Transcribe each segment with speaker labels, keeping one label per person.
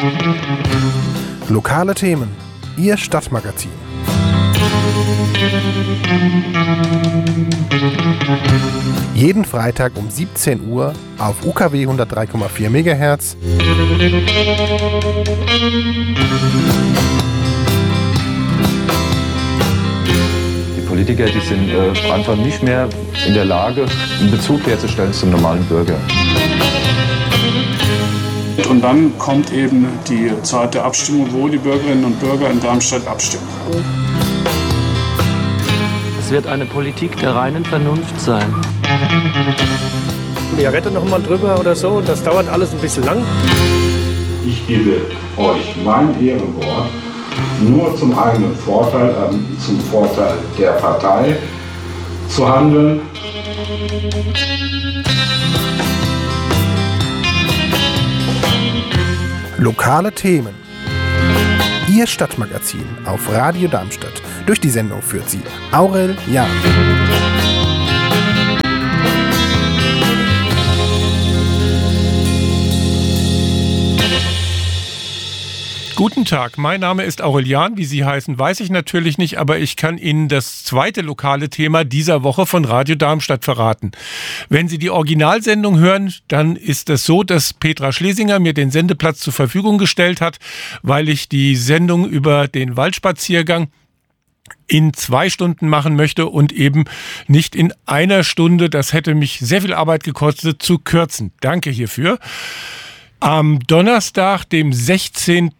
Speaker 1: Lokale Themen, Ihr Stadtmagazin. Jeden Freitag um 17 Uhr auf UKW 103,4 MHz.
Speaker 2: Die Politiker, die sind einfach nicht mehr in der Lage, einen Bezug herzustellen zum normalen Bürger.
Speaker 3: Und dann kommt eben die Zeit der Abstimmung, wo die Bürgerinnen und Bürger in Darmstadt abstimmen.
Speaker 4: Es wird eine Politik der reinen Vernunft sein.
Speaker 5: Wir retten noch mal drüber oder so, das dauert alles ein bisschen lang.
Speaker 6: Ich gebe euch mein Ehrenwort, nur zum eigenen Vorteil, zum Vorteil der Partei zu handeln.
Speaker 1: Lokale Themen. Ihr Stadtmagazin auf Radio Darmstadt. Durch die Sendung führt sie Aurel Jahn.
Speaker 7: Guten Tag, mein Name ist Aurel Jahn. Wie Sie heißen, weiß ich natürlich nicht, aber ich kann Ihnen das zweite lokale Thema dieser Woche von Radio Darmstadt verraten. Wenn Sie die Originalsendung hören, dann ist es so, dass Petra Schlesinger mir den Sendeplatz zur Verfügung gestellt hat, weil ich die Sendung über den Waldspaziergang in 2 Stunden machen möchte und eben nicht in 1 Stunde. Das hätte mich sehr viel Arbeit gekostet, zu kürzen. Danke hierfür. Am Donnerstag, dem 16.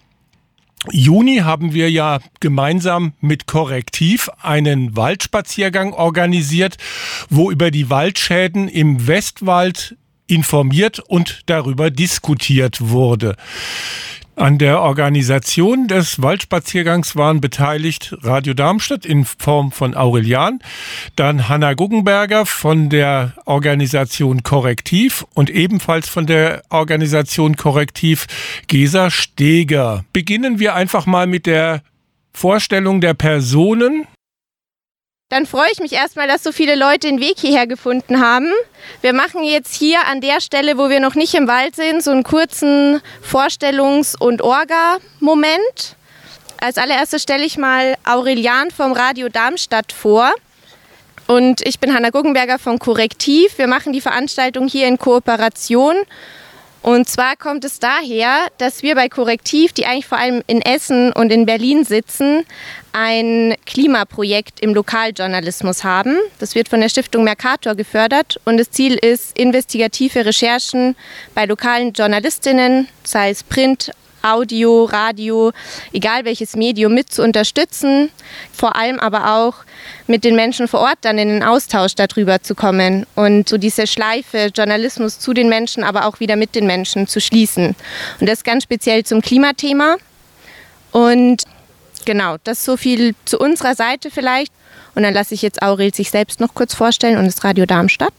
Speaker 7: Juni, haben wir ja gemeinsam mit Korrektiv einen Waldspaziergang organisiert, wo über die Waldschäden im Westwald informiert und darüber diskutiert wurde. An der Organisation des Waldspaziergangs waren beteiligt Radio Darmstadt in Form von Aurel Jahn, dann Hanna Guggenberger von der Organisation Korrektiv und ebenfalls von der Organisation Korrektiv Gesa Steger. Beginnen wir einfach mal mit der Vorstellung der Personen.
Speaker 8: Dann freue ich mich erstmal, dass so viele Leute den Weg hierher gefunden haben. Wir machen jetzt hier an der Stelle, wo wir noch nicht im Wald sind, so einen kurzen Vorstellungs- und Orga-Moment. Als allererstes stelle ich mal Aurel Jahn vom Radio Darmstadt vor. Und ich bin Hanna Guggenberger von Korrektiv. Wir machen die Veranstaltung hier in Kooperation. Und zwar kommt es daher, dass wir bei Korrektiv, die eigentlich vor allem in Essen und in Berlin sitzen, ein Klimaprojekt im Lokaljournalismus haben. Das wird von der Stiftung Mercator gefördert und das Ziel ist, investigative Recherchen bei lokalen Journalistinnen, sei es Print, Audio, Radio, egal welches Medium, mit zu unterstützen, vor allem aber auch mit den Menschen vor Ort dann in den Austausch darüber zu kommen und so diese Schleife Journalismus zu den Menschen, aber auch wieder mit den Menschen zu schließen. Und das ganz speziell zum Klimathema. Und genau, das so viel zu unserer Seite vielleicht. Und dann lasse ich jetzt Aurel sich selbst noch kurz vorstellen und das Radio Darmstadt.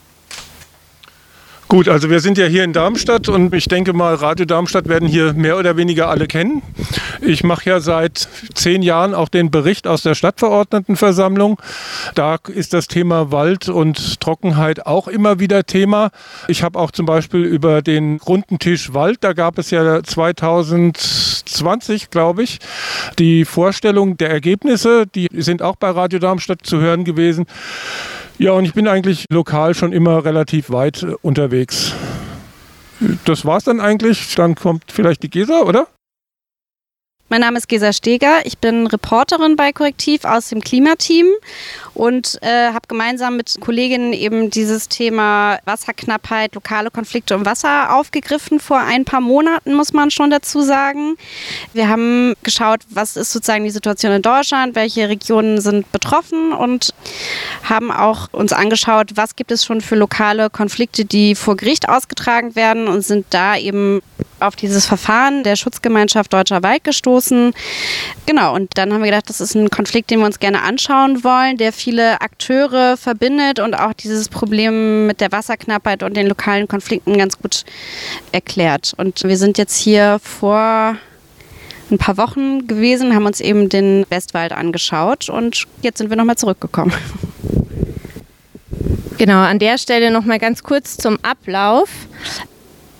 Speaker 7: Gut, also wir sind ja hier in Darmstadt und ich denke mal, Radio Darmstadt werden hier mehr oder weniger alle kennen. Ich mache ja seit 10 Jahren auch den Bericht aus der Stadtverordnetenversammlung. Da ist das Thema Wald und Trockenheit auch immer wieder Thema. Ich habe auch zum Beispiel über den runden Tisch Wald, da gab es ja 2020, glaube ich, die Vorstellung der Ergebnisse, die sind auch bei Radio Darmstadt zu hören gewesen. Ja, und ich bin eigentlich lokal schon immer relativ weit unterwegs. Das war's dann eigentlich. Dann kommt vielleicht die Gesa, oder?
Speaker 9: Mein Name ist Gesa Steger. Ich bin Reporterin bei Korrektiv aus dem Klimateam und habe gemeinsam mit Kolleginnen eben dieses Thema Wasserknappheit, lokale Konflikte um Wasser aufgegriffen vor ein paar Monaten, muss man schon dazu sagen. Wir haben geschaut, was ist sozusagen die Situation in Deutschland, welche Regionen sind betroffen und haben auch uns angeschaut, was gibt es schon für lokale Konflikte, die vor Gericht ausgetragen werden und sind da eben auf dieses Verfahren der Schutzgemeinschaft Deutscher Wald gestoßen. Genau, und dann haben wir gedacht, das ist ein Konflikt, den wir uns gerne anschauen wollen, der viele Akteure verbindet und auch dieses Problem mit der Wasserknappheit und den lokalen Konflikten ganz gut erklärt. Und wir sind jetzt hier vor ein paar Wochen gewesen, haben uns eben den Westwald angeschaut und jetzt sind wir nochmal zurückgekommen.
Speaker 8: Genau, an der Stelle nochmal ganz kurz zum Ablauf.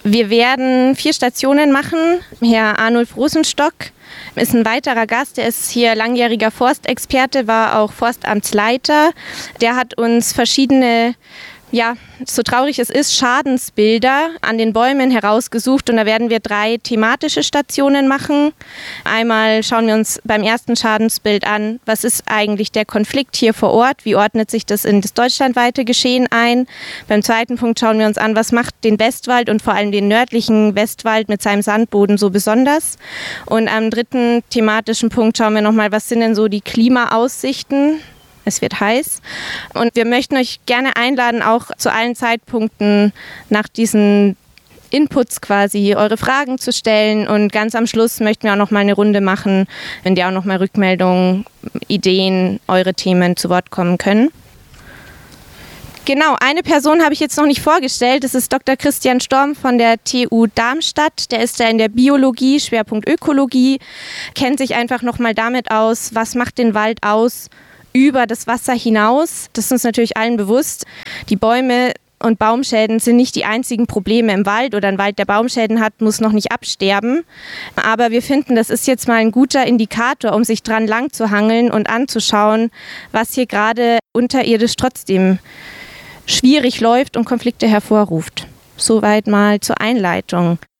Speaker 8: Wir werden 4 Stationen machen. Herr Arnulf Rosenstock ist ein weiterer Gast, der ist hier langjähriger Forstexperte, war auch Forstamtsleiter. Der hat uns verschiedene, so traurig es ist, Schadensbilder an den Bäumen herausgesucht und da werden wir 3 thematische Stationen machen. Einmal schauen wir uns beim ersten Schadensbild an, was ist eigentlich der Konflikt hier vor Ort, wie ordnet sich das in das deutschlandweite Geschehen ein. Beim zweiten Punkt schauen wir uns an, was macht den Westwald und vor allem den nördlichen Westwald mit seinem Sandboden so besonders. Und am dritten thematischen Punkt schauen wir nochmal, was sind denn so die Klimaaussichten. Es wird heiß und wir möchten euch gerne einladen, auch zu allen Zeitpunkten nach diesen Inputs quasi eure Fragen zu stellen und ganz am Schluss möchten wir auch noch mal eine Runde machen, in der auch noch mal Rückmeldungen, Ideen, eure Themen zu Wort kommen können. Genau, eine Person habe ich jetzt noch nicht vorgestellt, das ist Dr. Christian Storm von der TU Darmstadt, der ist da in der Biologie, Schwerpunkt Ökologie, kennt sich einfach noch mal damit aus, was macht den Wald aus, über das Wasser hinaus. Das ist uns natürlich allen bewusst. Die Bäume und Baumschäden sind nicht die einzigen Probleme im Wald oder ein Wald, der Baumschäden hat, muss noch nicht absterben. Aber wir finden, das ist jetzt mal ein guter Indikator, um sich dran lang zu hangeln und anzuschauen, was hier gerade unterirdisch trotzdem schwierig läuft und Konflikte hervorruft. Soweit mal zur Einleitung.